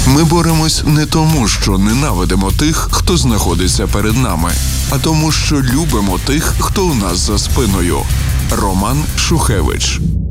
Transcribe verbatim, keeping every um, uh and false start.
Ми боремось не тому, що ненавидимо тих, хто знаходиться перед нами, а тому, що любимо тих, хто у нас за спиною. Роман Шухевич.